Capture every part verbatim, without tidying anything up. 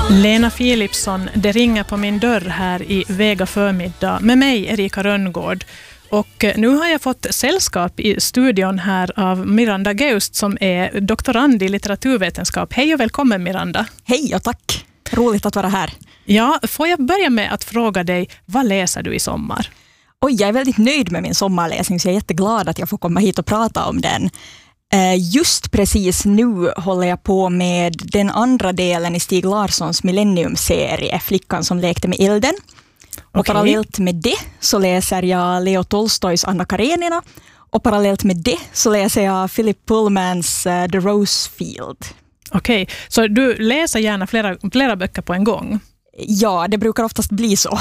Lena Philipsson, det ringer på min dörr här i Vega förmiddag med mig, Erika Rönngård. Och nu har jag fått sällskap i studion här av Miranda Geust som är doktorand i litteraturvetenskap. Hej och välkommen Miranda. Hej och tack. Roligt att vara här. Ja, får jag börja med att fråga dig, vad läser du i sommar? Oj, jag är väldigt nöjd med min sommarläsning så jag är jätteglad att jag får komma hit och prata om den. Just precis nu håller jag på med den andra delen i Stig Larssons millenniumserie, Flickan som lekte med elden. Och Okay. parallellt med det så läser jag Leo Tolstojs Anna Karenina. Och parallellt med det så läser jag Philip Pullmans uh, The Rose Field. Okej, okay. Så du läser gärna flera, flera böcker på en gång? Ja, det brukar oftast bli så.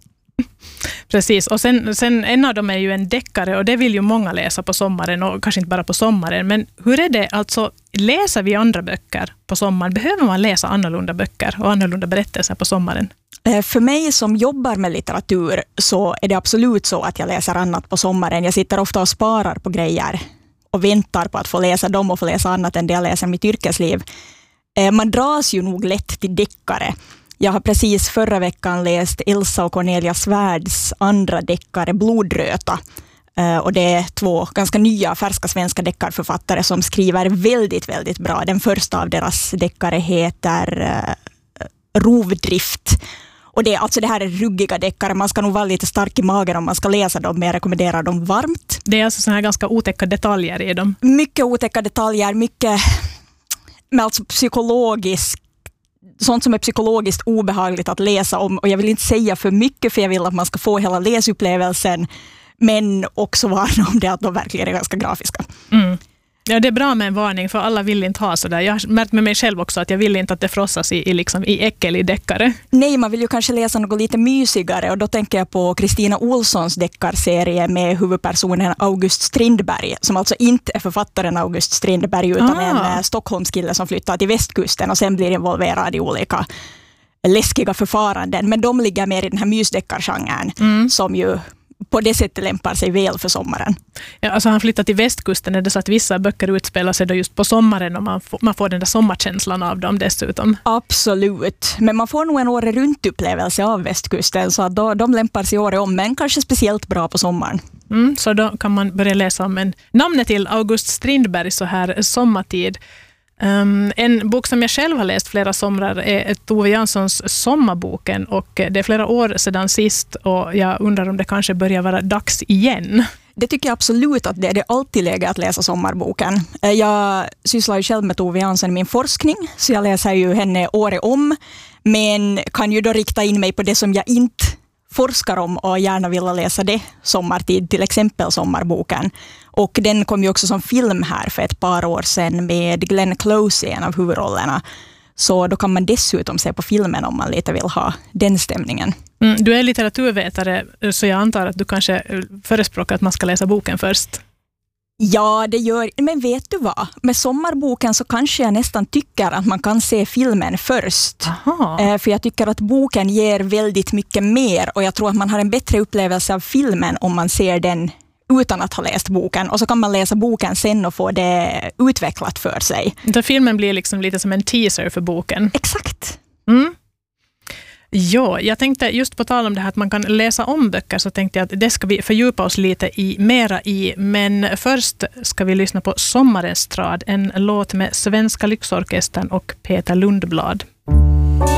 Precis, och sen, sen en av dem är ju en deckare och det vill ju många läsa på sommaren och kanske inte bara på sommaren. Men hur är det, alltså läser vi andra böcker på sommaren? Behöver man läsa annorlunda böcker och annorlunda berättelser på sommaren? För mig som jobbar med litteratur så är det absolut så att jag läser annat på sommaren. Jag sitter ofta och sparar på grejer och väntar på att få läsa dem och få läsa annat än det jag läser i mitt yrkesliv. Man dras ju nog lätt till deckare. Jag har precis förra veckan läst Elsa och Cornelia Svärds andra deckare Blodröta. Och det är två ganska nya färska svenska deckarförfattare som skriver väldigt, väldigt bra. Den första av deras deckare heter Rovdrift. Och det, alltså det här är ruggiga deckare. Man ska nog vara lite stark i magen om man ska läsa dem, men jag rekommenderar dem varmt. Det är alltså såna här ganska otäcka detaljer i dem. Mycket otäcka detaljer, mycket med alltså psykologiskt, sånt som är psykologiskt obehagligt att läsa om. Och jag vill inte säga för mycket för jag vill att man ska få hela läsupplevelsen, men också varna om det att de verkligen är ganska grafiska. Mm. Ja, det är bra med en varning för alla vill inte ha sådär. Jag har märkt med mig själv också att jag vill inte att det frossas i, i, liksom, i äckel i deckare. Nej, man vill ju kanske läsa något lite mysigare och då tänker jag på Kristina Olssons deckarserie med huvudpersonen August Strindberg som alltså inte är författaren August Strindberg utan ah. en Stockholmskille som flyttar till västkusten och sen blir involverad i olika läskiga förfaranden. Men de ligger mer i den här mysdeckargenren mm. som ju på det sättet lämpar sig väl för sommaren. Ja, alltså han flyttar till västkusten. Är det så att vissa böcker utspelar sig då just på sommaren och man får, man får den där sommarkänslan av dem dessutom? Absolut. Men man får nog en året runt upplevelse av västkusten så att då, de lämpar sig året om, men kanske speciellt bra på sommaren. Mm, så då kan man börja läsa om en namnet till August Strindberg så här sommartid. Um, en bok som jag själv har läst flera somrar är Tove Janssons Sommarboken och det är flera år sedan sist och jag undrar om det kanske börjar vara dags igen. Det tycker jag absolut att det är, det är alltid läge att läsa Sommarboken. Jag sysslar ju själv med Tove Jansson i min forskning så jag läser ju henne året om men kan ju då rikta in mig på det som jag inte forskar om och gärna vill läsa det sommartid, till exempel Sommarboken. Och den kom ju också som film här för ett par år sedan med Glenn Close i en av huvudrollerna. Så då kan man dessutom se på filmen om man lite vill ha den stämningen. Mm, du är litteraturvetare så jag antar att du kanske förespråkar att man ska läsa boken först. Ja, det gör. Men vet du vad? Med Sommarboken så kanske jag nästan tycker att man kan se filmen först. Aha. För jag tycker att boken ger väldigt mycket mer och jag tror att man har en bättre upplevelse av filmen om man ser den utan att ha läst boken. Och så kan man läsa boken sen och få det utvecklat för sig. Så filmen blir liksom lite som en teaser för boken. Exakt. Mm. Ja, jag tänkte just på tal om det här att man kan läsa om böcker så tänkte jag att det ska vi fördjupa oss lite i, mera i. Men först ska vi lyssna på Sommarens strad, en låt med Svenska Lyxorkestern och Peter Lundblad.